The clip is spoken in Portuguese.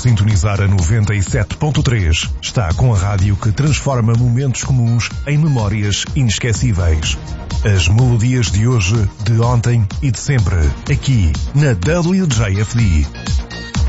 sintonizar a 97.3, está com a rádio que transforma momentos comuns em memórias inesquecíveis. As melodias de hoje, de ontem e de sempre, aqui na WJFD.